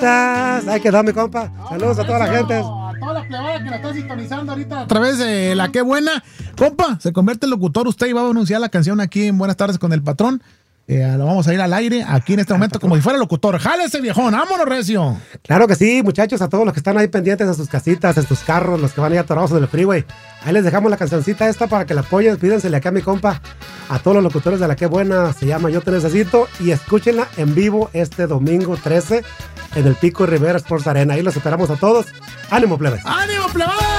estás? Ahí quedó mi compa. Saludos a toda la gente. A toda la plebada que la está sintonizando ahorita a través de La Qué Buena. Compa, se convierte en locutor usted y va a anunciar la canción aquí en Buenas Tardes con el Patrón. Lo vamos a ir al aire aquí en este momento como si fuera locutor. ¡Jale ese viejón! ¡Vámonos, recio! Claro que sí, muchachos, a todos los que están ahí pendientes en sus casitas, en sus carros, los que van ahí atorados en el freeway. Ahí les dejamos la cancioncita esta para que la apoyen. Pídensele acá a mi compa, a todos los locutores de La Qué Buena. Se llama Yo Te Necesito y escúchenla en vivo este domingo 13 en el Pico Rivera Sports Arena. Ahí los esperamos a todos. ¡Ánimo, plebes! ¡Ánimo, plebes!